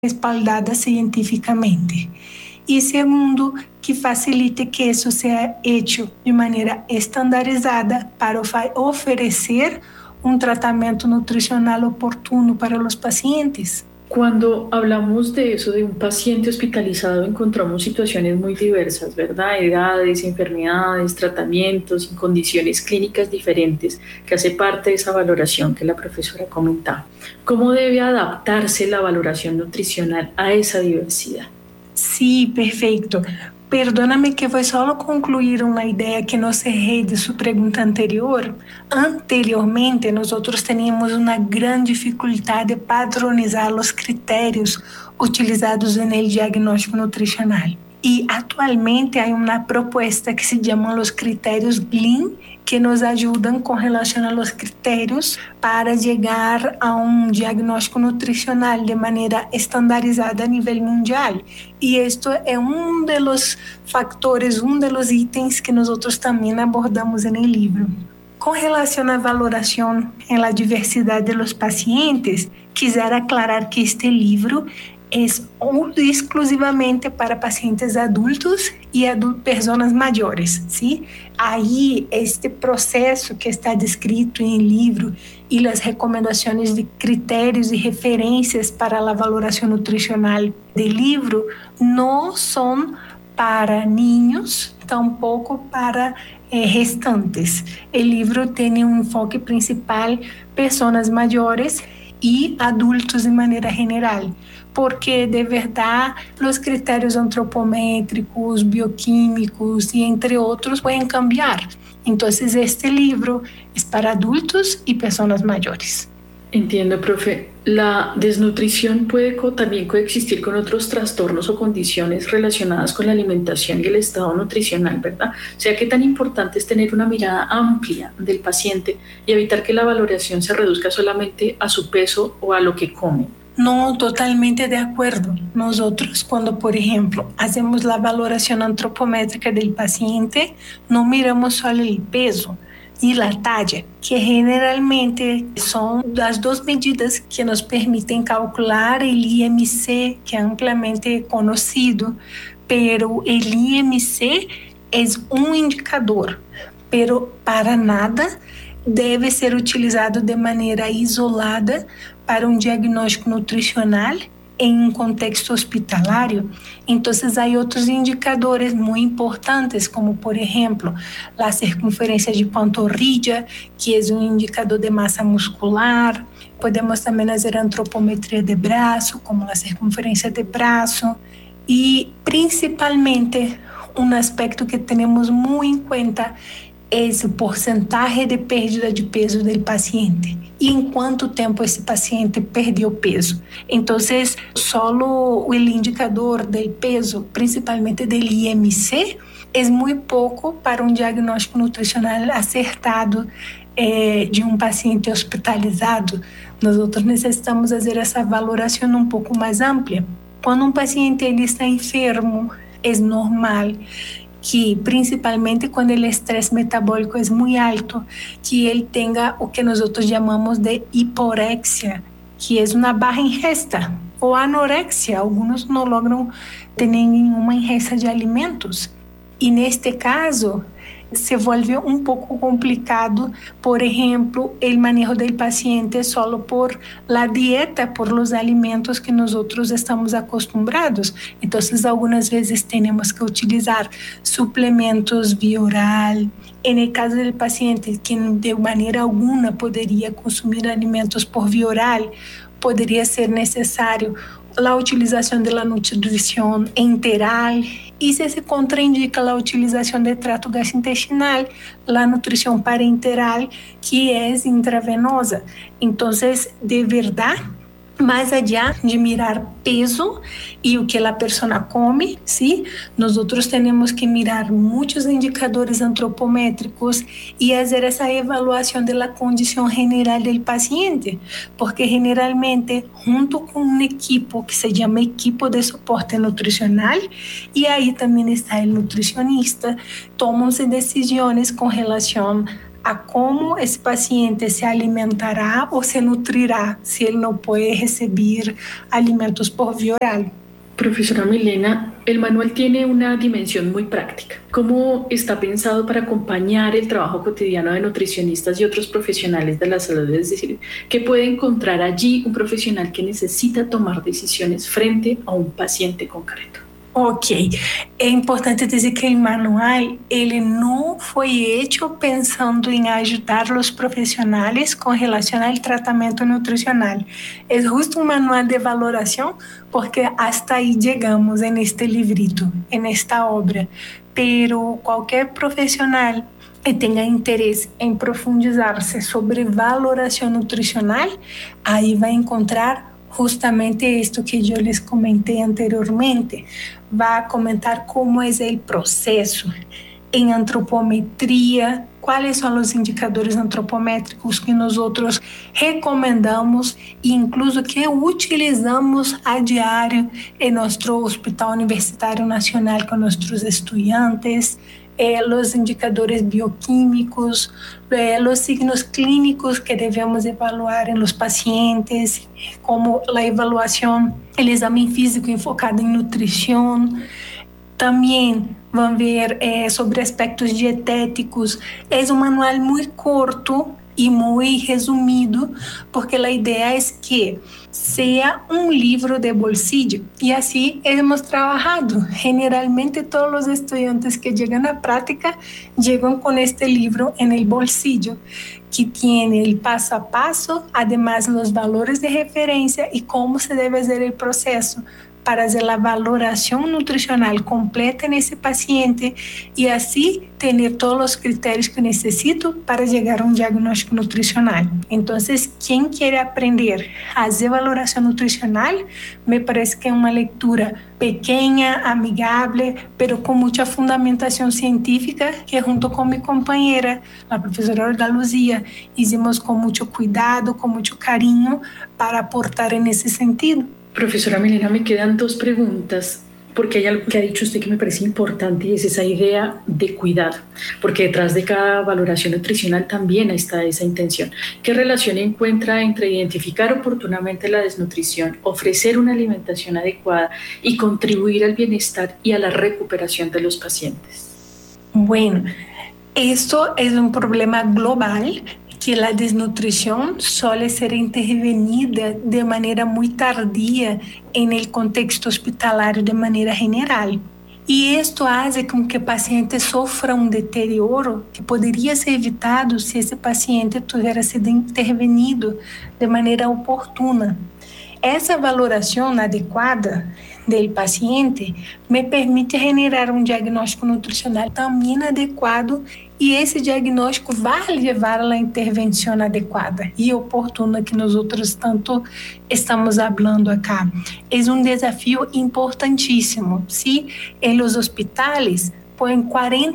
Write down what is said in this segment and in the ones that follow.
respaldada científicamente. Y segundo, que facilite que eso sea hecho de manera estandarizada para ofrecer un tratamiento nutricional oportuno para los pacientes. Cuando hablamos de eso, de un paciente hospitalizado, encontramos situaciones muy diversas, ¿verdad? Edades, enfermedades, tratamientos y condiciones clínicas diferentes, que hace parte de esa valoración que la profesora comentaba. ¿Cómo debe adaptarse la valoración nutricional a esa diversidad? Sí, perfecto. Perdóname que foi só concluir uma ideia que não cerrei de sua pergunta anterior. Anteriormente, nós tínhamos uma grande dificuldade de padronizar os critérios utilizados no diagnóstico nutricional. E atualmente há uma proposta que se chama os critérios GLIM, que nos ajudam com relação aos critérios para chegar a um diagnóstico nutricional de maneira estandarizada a nível mundial. E isto é um dos fatores, um dos itens que nós também abordamos no livro. Com relação à valoração em la diversidade dos pacientes, quisiera aclarar que este livro é exclusivamente para pacientes adultos e pessoas maiores, ¿sí? Aí, este processo que está descrito em livro e as recomendações de critérios e referências para a valoração nutricional do livro não são para niños, tampouco para restantes. O livro tem um enfoque principal pessoas maiores e adultos de maneira geral, porque de verdade os critérios antropométricos, bioquímicos e entre outros podem cambiar. Então, este livro é para adultos e pessoas maiores. Entiendo, profe. La desnutrición puede también coexistir con otros trastornos o condiciones relacionadas con la alimentación y el estado nutricional, ¿verdad? O sea, qué tan importante es tener una mirada amplia del paciente y evitar que la valoración se reduzca solamente a su peso o a lo que come. No, totalmente de acuerdo. Nosotros, cuando, por ejemplo, hacemos la valoración antropométrica del paciente, no miramos solo el peso e la talla, que generalmente são as duas medidas que nos permitem calcular o IMC, que é amplamente conhecido, pero o IMC é um indicador, pero para nada deve ser utilizado de maneira isolada para um diagnóstico nutricional em um contexto hospitalário. Então, há outros indicadores muito importantes, como, por exemplo, a circunferência de panturrilha, que é um indicador de massa muscular. Podemos também fazer antropometria de braço, como a circunferência de braço. E, principalmente, um aspecto que temos muito em conta é o porcentagem de perda de peso do paciente e em quanto tempo esse paciente perdeu peso. Então, só o indicador do peso, principalmente do IMC, é muito pouco para um diagnóstico nutricional acertado de um paciente hospitalizado. Nós necessitamos fazer essa valoração um pouco mais ampla. Quando um paciente está enfermo, é normal que, principalmente quando o estresse metabólico é muito alto, que ele tenha o que nós chamamos de hiporexia, que é uma barra ingesta, ou anorexia. Alguns não logram ter nenhuma ingesta de alimentos. E neste caso, se volve um pouco complicado, por exemplo, o manejo do paciente só por la dieta, por los alimentos que nós estamos acostumados. Então, algumas vezes temos que utilizar suplementos via oral. No caso do paciente que de maneira alguma poderia consumir alimentos por via oral, poderia ser necessário a utilização da nutrição enteral. E se contraindica a utilização de trato gastrointestinal, a nutrição parenteral, que é intravenosa. Então, de verdade, mais allá de mirar peso e o que a pessoa come, ¿sí? Nós temos que mirar muitos indicadores antropométricos e fazer essa avaliação da condição general do paciente, porque generalmente, junto com um equipo que se chama equipo de suporte nutricional, e aí também está o nutricionista, tomam-se decisões com relação a cómo esse paciente se alimentará ou se nutrirá se ele não pode receber alimentos por vía oral. Profesora Milena, el manual tiene una dimensión muy práctica. ¿Cómo está pensado para acompañar el trabajo cotidiano de nutricionistas y otros profesionales de la salud? Es decir, ¿qué puede encontrar allí un profesional que necesita tomar decisiones frente a un paciente concreto? Ok, é importante dizer que o manual ele não foi feito pensando em ajudar os profissionais com relação ao tratamento nutricional. É justo um manual de valoração porque hasta aí chegamos neste livrito, nesta obra. Pero qualquer profissional que tenha interesse em profundizar-se sobre valoração nutricional, aí vai encontrar justamente esto que eu les comentei anteriormente. Vai comentar como é o processo em antropometria, quais são os indicadores antropométricos que nós outros recomendamos e incluso que utilizamos a diário em nosso Hospital Universitário Nacional com nossos estudantes, os indicadores bioquímicos, os signos clínicos que devemos evaluar em los pacientes, como a avaliação, o exame físico enfocado em nutrição. Também vão ver sobre aspectos dietéticos. É um manual muito curto e muito resumido, porque a ideia é que seja um livro de bolsillo. E assim hemos trabalhado. Generalmente, todos os estudantes que chegam à prática chegam com este livro no bolsillo, que tem o passo a passo, además os valores de referência e como se deve fazer o processo para fazer a valoração nutricional completa nesse paciente e assim ter todos os critérios que necessito para chegar a um diagnóstico nutricional. Então, quem quer aprender a fazer valoração nutricional, me parece que é uma leitura pequena, amigável, pero com muita fundamentação científica que junto com minha companheira, a professora Olga Luzia, hicimos com muito cuidado, com muito carinho para aportar nesse sentido. Profesora Milena, me quedan dos preguntas, porque hay algo que ha dicho usted que me parece importante y es esa idea de cuidado, porque detrás de cada valoración nutricional también está esa intención. ¿Qué relación encuentra entre identificar oportunamente la desnutrición, ofrecer una alimentación adecuada y contribuir al bienestar y a la recuperación de los pacientes? Bueno, esto es un problema global que a desnutrição suele ser intervenida de maneira muito tardia no contexto hospitalário de maneira general. E isto faz com que o paciente sofra deterioro que poderia ser evitado se esse paciente tivesse sido intervenido de maneira oportuna. Essa valoração adequada do paciente me permite generar um diagnóstico nutricional também adequado e esse diagnóstico vai levar à intervenção adequada e oportuna que nós outros tanto estamos falando acá. É um desafio importantíssimo. Se nos hospitais põem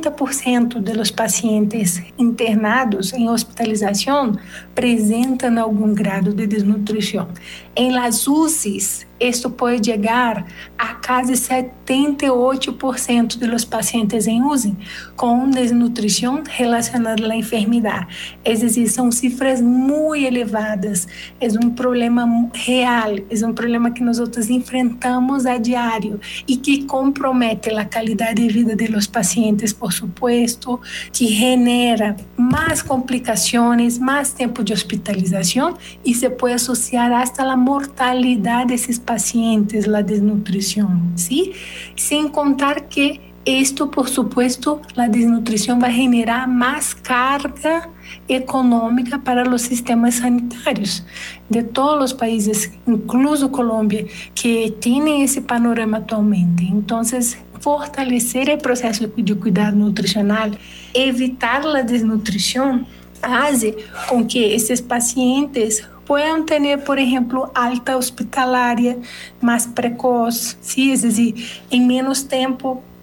40% dos pacientes internados em hospitalização apresentam algum grado de desnutrição. Em las UCIs, isto pode chegar a quase 78% dos pacientes em UCI com desnutrição relacionada à enfermidade. Es decir, são cifras muito elevadas. É um problema real, é um problema que nós enfrentamos a diário e que compromete a qualidade de vida dos pacientes, por supuesto, que genera mais complicações, mais tempo de hospitalização e se pode associar hasta a mortalidade desses pacientes, a desnutrição, ¿sí? Sem contar que isto, por supuesto, a desnutrição vai generar mais carga econômica para os sistemas sanitários de todos os países, incluso Colômbia, que tem esse panorama atualmente. Então, fortalecer o processo de cuidado nutricional, evitar a desnutrição, faz com que esses pacientes puedan ter, por exemplo, alta hospitalária mais precoce, ¿sí? Es decir, em menos tempo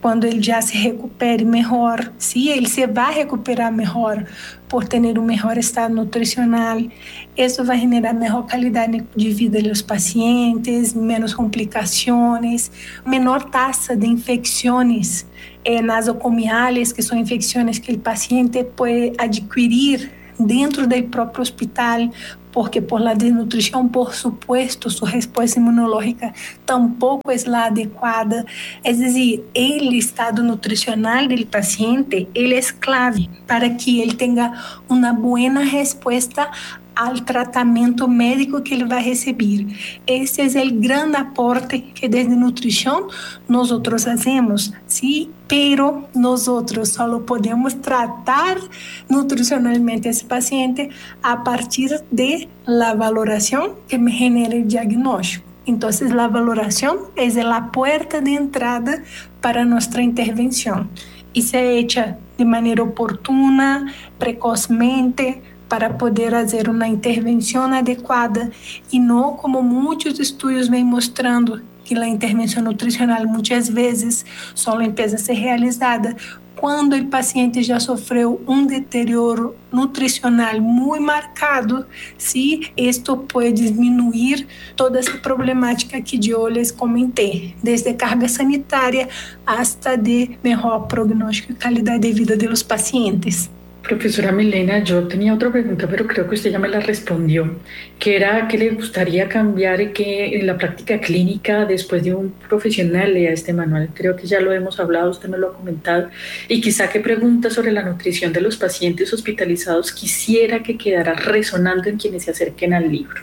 cuando él ya se recupere mejor, sí, él se va a recuperar mejor por tener un mejor estado nutricional. Eso va a generar mejor calidad de vida de los pacientes, menos complicaciones, menor tasa de infecciones nasocomiales, que son infecciones que el paciente puede adquirir dentro del propio hospital, porque por la desnutrición, por supuesto, su respuesta inmunológica tampoco es la adecuada. Es decir, el estado nutricional del paciente, él es clave para que él tenga una buena respuesta al tratamiento médico que ele vai receber. Esse é o grande aporte que desde nutrição nós fazemos, sim, pero nós só podemos tratar nutricionalmente esse paciente a partir de la valoração que me genere o diagnóstico. Então, a valoração é a porta de entrada para nossa intervenção e se é hecha de maneira oportuna, precocemente, para poder fazer uma intervenção adequada e não como muitos estudos vêm mostrando que a intervenção nutricional muitas vezes só empieza a ser realizada quando o paciente já sofreu um deterioro nutricional muito marcado, se isto pode diminuir toda essa problemática que eu les comentei, desde carga sanitária hasta de melhor prognóstico e qualidade de vida dos pacientes. Profesora Milena, yo tenía otra pregunta, pero creo que usted ya me la respondió, que era qué le gustaría cambiar que en la práctica clínica después de un profesional lea este manual. Creo que ya lo hemos hablado, usted me lo ha comentado, y quizá qué pregunta sobre la nutrición de los pacientes hospitalizados quisiera que quedara resonando en quienes se acerquen al libro.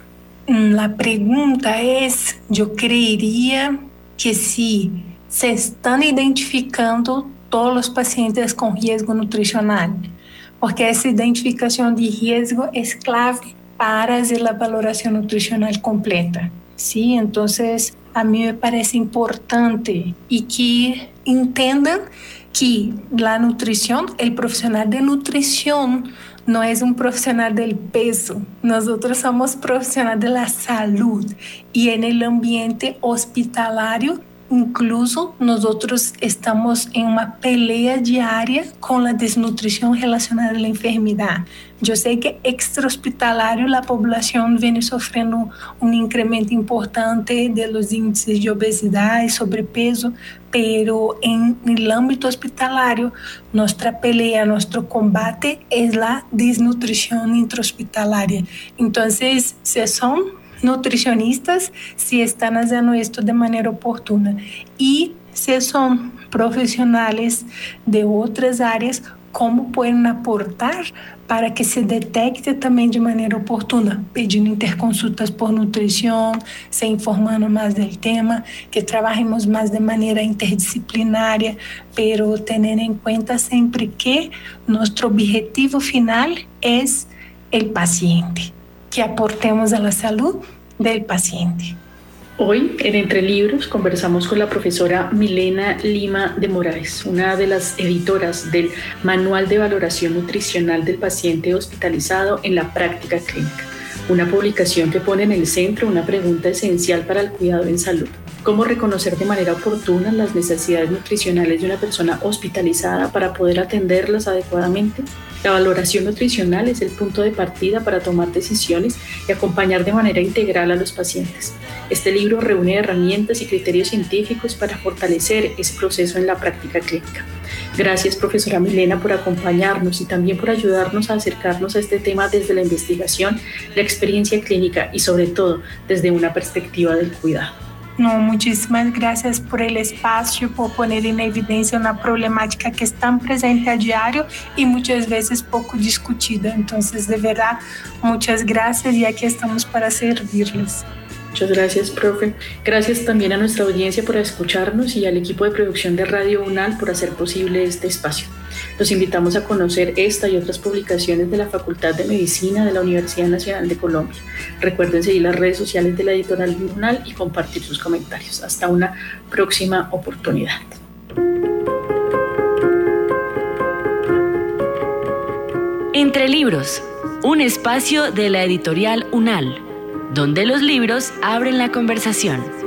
La pregunta es, yo creería que si se están identificando todos los pacientes con riesgo nutricional, porque essa identificação de risco é clave para a valoração nutricional completa. Sim, então, a mim me parece importante e que entendam que a nutrição, o profissional de nutrição não é um profissional do peso, nós somos profissionais da saúde e no ambiente hospitalário. Incluso nosotros estamos en una pelea diaria con la desnutrición relacionada a la enfermedad. Yo sé que extrahospitalario la población viene sufriendo un incremento importante de los índices de obesidad y sobrepeso, pero en el ámbito hospitalario nuestra pelea, nuestro combate es la desnutrición intrahospitalaria. Entonces, si son nutricionistas, se estão fazendo isso de maneira oportuna e se são profissionais de outras áreas, como podem aportar para que se detecte também de maneira oportuna, pedindo interconsultas por nutrição, se informando mais do tema, que trabalhemos mais de maneira interdisciplinária, pero tendo em conta sempre que nosso objetivo final é o paciente, que aportemos a la salud del paciente. Hoy, en Entre Libros, conversamos con la profesora Milena Lima de Moraes, una de las editoras del Manual de Valoración Nutricional del Paciente Hospitalizado en la Práctica Clínica, una publicación que pone en el centro una pregunta esencial para el cuidado en salud. ¿Cómo reconocer de manera oportuna las necesidades nutricionales de una persona hospitalizada para poder atenderlas adecuadamente? La valoración nutricional es el punto de partida para tomar decisiones y acompañar de manera integral a los pacientes. Este libro reúne herramientas y criterios científicos para fortalecer ese proceso en la práctica clínica. Gracias, profesora Milena, por acompañarnos y también por ayudarnos a acercarnos a este tema desde la investigación, la experiencia clínica y, sobre todo, desde una perspectiva del cuidado. No, muchísimas gracias por el espacio, por poner en evidencia una problemática que es tan presente a diario y muchas veces poco discutida. Entonces, de verdad, muchas gracias y aquí estamos para servirles. Muchas gracias, profe. Gracias también a nuestra audiencia por escucharnos y al equipo de producción de Radio UNAL por hacer posible este espacio. Los invitamos a conocer esta y otras publicaciones de la Facultad de Medicina de la Universidad Nacional de Colombia. Recuerden seguir las redes sociales de la editorial UNAL y compartir sus comentarios. Hasta una próxima oportunidad. Entre Libros, un espacio de la editorial UNAL, donde los libros abren la conversación.